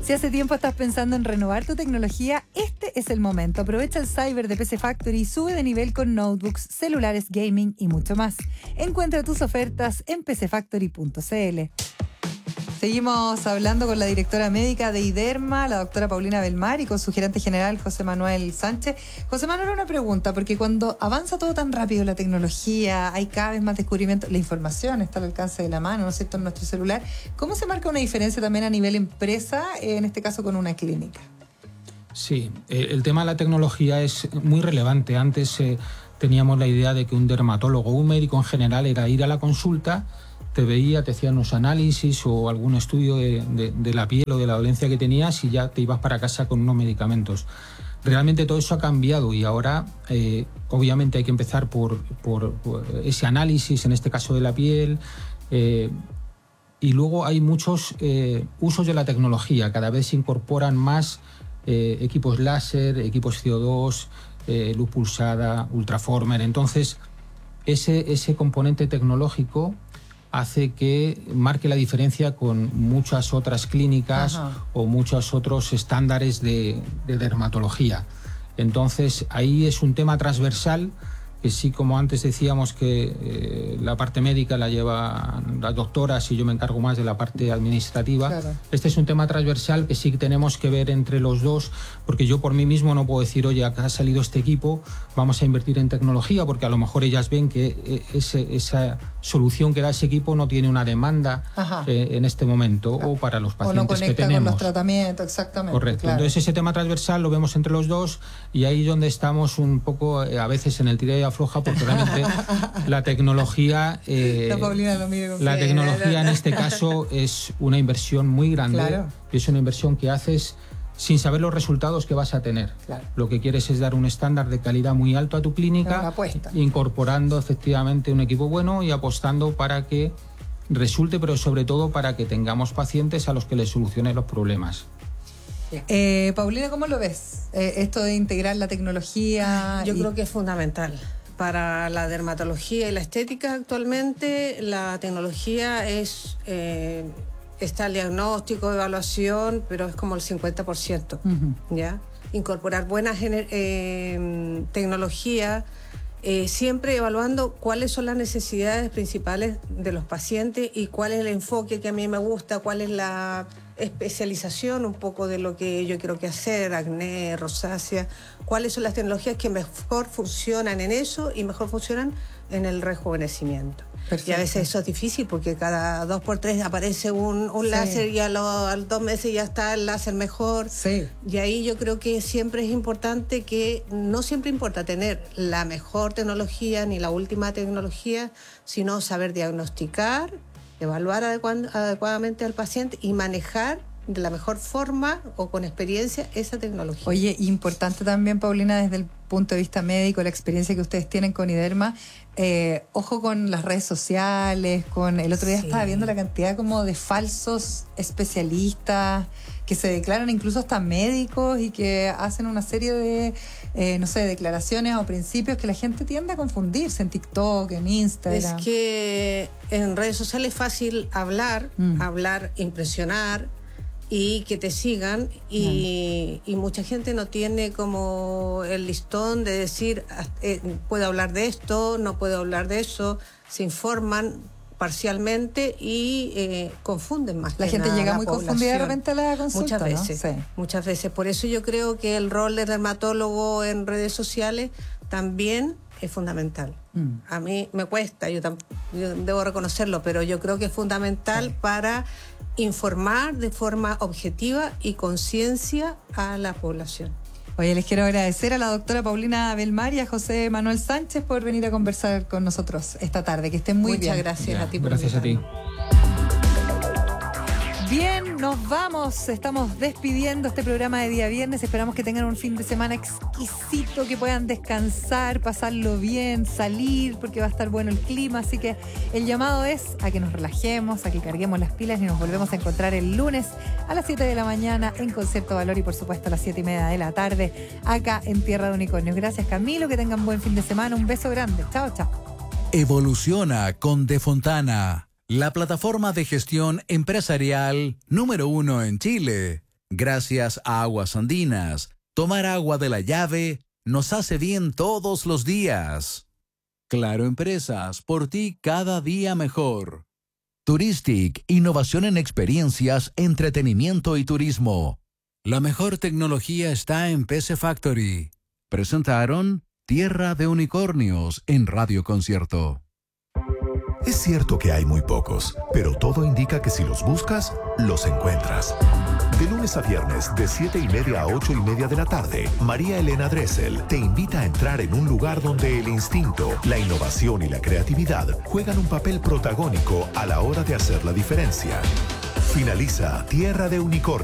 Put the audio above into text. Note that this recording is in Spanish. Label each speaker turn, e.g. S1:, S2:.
S1: Si hace tiempo estás pensando en renovar tu tecnología, este es el momento. Aprovecha el Cyber de PC Factory y sube de nivel con notebooks, celulares, gaming y mucho más. Encuentra tus ofertas en pcfactory.cl. Seguimos hablando con la directora médica de IDERMA, la doctora Paulina Belmar, y con su gerente general, José Manuel Sánchez. José Manuel, una pregunta, porque cuando avanza todo tan rápido la tecnología, hay cada vez más descubrimientos, la información está al alcance de la mano, ¿no es cierto?, en nuestro celular. ¿Cómo se marca una diferencia también a nivel empresa, en este caso con una clínica?
S2: Sí, el tema de la tecnología es muy relevante. Antes teníamos la idea de que un dermatólogo o un médico en general era ir a la consulta, te veía, te hacían unos análisis o algún estudio de la piel o de la dolencia que tenías y ya te ibas para casa con unos medicamentos. Realmente todo eso ha cambiado y ahora obviamente hay que empezar por ese análisis, en este caso de la piel, y luego hay muchos usos de la tecnología. Cada vez se incorporan más equipos láser, equipos CO2, luz pulsada, ultraformer. Entonces ese componente tecnológico hace que marque la diferencia con muchas otras clínicas. Ajá. O muchos otros estándares de dermatología. Entonces, ahí es un tema transversal que sí, como antes decíamos que la parte médica la llevan las doctoras y yo me encargo más de la parte administrativa. Claro. Este es un tema transversal que sí tenemos que ver entre los dos, porque yo por mí mismo no puedo decir, oye, acá ha salido este equipo, vamos a invertir en tecnología, porque a lo mejor ellas ven que esa solución que da ese equipo no tiene una demanda en este momento o para los pacientes que tenemos. O no conecta con los tratamientos, exactamente. Correcto. Claro. Entonces ese tema transversal lo vemos entre los dos y ahí es donde estamos un poco a veces en el tira y afloja, porque realmente la tecnología la tecnología en este caso es una inversión muy grande. Claro. Es una inversión que haces sin saber los resultados que vas a tener. Claro. Lo que quieres es dar un estándar de calidad muy alto a tu clínica, incorporando efectivamente un equipo bueno y apostando para que resulte, pero sobre todo para que tengamos pacientes a los que les soluciones los problemas.
S1: Paulina, ¿cómo lo ves? Esto de integrar la tecnología.
S3: Yo creo que es fundamental. Para la dermatología y la estética actualmente, la tecnología está el diagnóstico, evaluación, pero es como el 50%. ¿Ya? Incorporar buenas tecnologías, siempre evaluando cuáles son las necesidades principales de los pacientes y cuál es el enfoque que a mí me gusta, cuál es la especialización un poco de lo que yo quiero que hacer, acné, rosácea, cuáles son las tecnologías que mejor funcionan en eso y mejor funcionan en el rejuvenecimiento. Perfecto. Y a veces eso es difícil porque cada 2 por 3 aparece un láser y a los 2 meses ya está el láser mejor. Sí. Y ahí yo creo que siempre es importante que no siempre importa tener la mejor tecnología ni la última tecnología, sino saber diagnosticar, evaluar adecuadamente al paciente y manejar de la mejor forma o con experiencia esa tecnología.
S1: Oye, importante también, Paulina, desde el punto de vista médico, la experiencia que ustedes tienen con IDERMA, ojo con las redes sociales, el otro día estaba viendo la cantidad como de falsos especialistas que se declaran incluso hasta médicos y que hacen una serie de, declaraciones o principios que la gente tiende a confundirse en TikTok, en Instagram.
S3: Es que en redes sociales es fácil hablar, impresionar, y que te sigan y mucha gente no tiene como el listón de decir puedo hablar de esto, no puedo hablar de eso, se informan parcialmente y confunden más.
S1: La gente llega muy confundida de repente a la consulta,
S3: muchas veces. Por eso yo creo que el rol del dermatólogo en redes sociales también es fundamental. A mí me cuesta, yo debo reconocerlo, pero yo creo que es fundamental para informar de forma objetiva y conciencia a la población.
S1: Oye, les quiero agradecer a la doctora Paulina Belmar y a José Manuel Sánchez por venir a conversar con nosotros esta tarde. Que estén muy bien.
S3: Muchas gracias a ti.
S2: Gracias a ti.
S1: Bien, nos vamos. Estamos despidiendo este programa de día viernes. Esperamos que tengan un fin de semana exquisito, que puedan descansar, pasarlo bien, salir, porque va a estar bueno el clima. Así que el llamado es a que nos relajemos, a que carguemos las pilas y nos volvemos a encontrar el lunes a las 7 de la mañana en Concepto Valor y por supuesto a las 7:30 de la tarde acá en Tierra de Unicornios. Gracias, Camilo, que tengan buen fin de semana. Un beso grande. Chao, chao.
S4: Evoluciona con Defontana, la plataforma de gestión empresarial número 1 en Chile. Gracias a Aguas Andinas, tomar agua de la llave nos hace bien todos los días. Claro Empresas, por ti cada día mejor. Turistic, innovación en experiencias, entretenimiento y turismo. La mejor tecnología está en PC Factory. Presentaron Tierra de Unicornios en Radio Concierto.
S5: Es cierto que hay muy pocos, pero todo indica que si los buscas, los encuentras. De lunes a viernes, de 7:30 a 8:30 de la tarde, María Elena Dressel te invita a entrar en un lugar donde el instinto, la innovación y la creatividad juegan un papel protagónico a la hora de hacer la diferencia. Finaliza Tierra de Unicornios.